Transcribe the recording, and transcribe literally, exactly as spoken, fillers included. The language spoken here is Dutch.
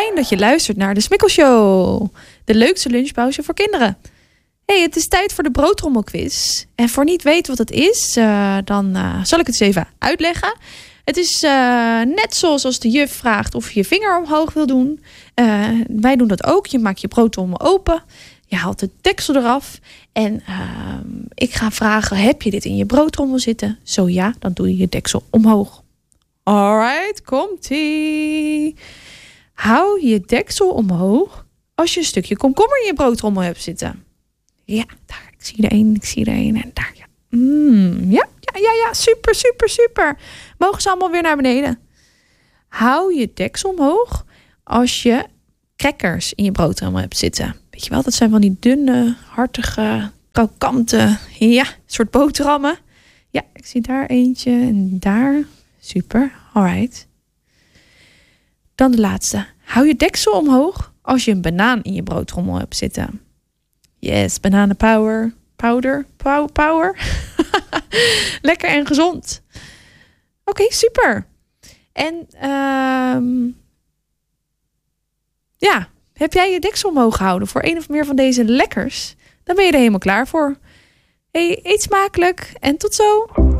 Fijn dat je luistert naar de Smikkelshow. De leukste lunchpauze voor kinderen. Hey, het is tijd voor de broodtrommelquiz. En voor niet weten wat het is, uh, dan uh, zal ik het eens even uitleggen. Het is uh, net zoals als de juf vraagt of je je vinger omhoog wil doen. Uh, wij doen dat ook. Je maakt je broodtrommel open. Je haalt het deksel eraf. En uh, ik ga vragen, heb je dit in je broodtrommel zitten? Zo ja, dan doe je je deksel omhoog. Alright, komt-ie. Hou je deksel omhoog als je een stukje komkommer in je broodtrommel hebt zitten. Ja, daar, ik zie er één, ik zie er één en daar, ja. Mm, ja, ja, ja, ja, super, super, super. Mogen ze allemaal weer naar beneden. Hou je deksel omhoog als je crackers in je broodtrommel hebt zitten. Weet je wel, dat zijn van die dunne, hartige, krokante, ja, soort boterhammen. Ja, ik zie daar eentje en daar. Super, alright. Dan de laatste. Hou je deksel omhoog als je een banaan in je broodtrommel hebt zitten. Yes, bananen power. Powder, pow, power. Lekker en gezond. Oké, okay, super. En um, ja, heb jij je deksel omhoog gehouden voor een of meer van deze lekkers? Dan ben je er helemaal klaar voor. Hey, eet smakelijk en tot zo.